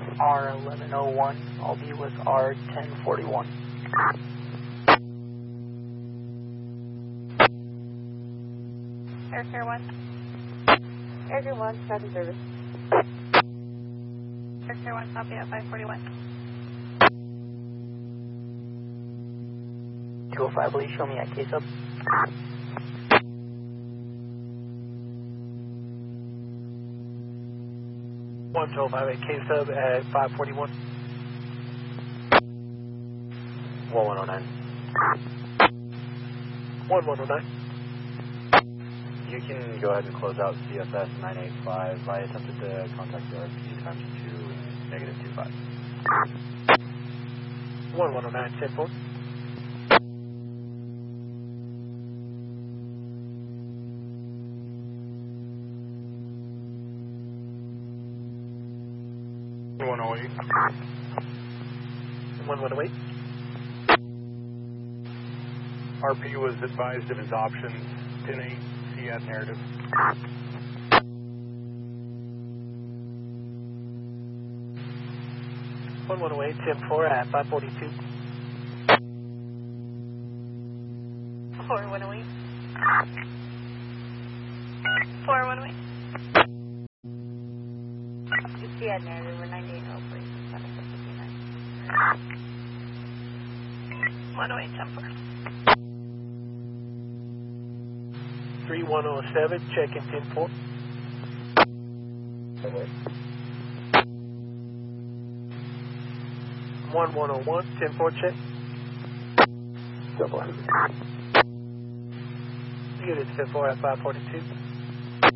R1101, I'll be with R1041. Air 1. Air 1, traffic service. Air 1, copy at 541. 205, will you show me at K-Sub? One 205 at K-Sub at 541. 1109. 1109. You can go ahead and close out CSS 985. I attempted to contact the RP times 2 negative 25. 1109, 10-4. RP was advised of his options, 10-8, CS narrative. One 10-4 at 542. 4108. 4108. You see at narrative, we're 98 operations, 108, 10-4. 3107, check in 10-4. Okay. 1101, 10-4, check. Go for it. Unit 10-4 at 542.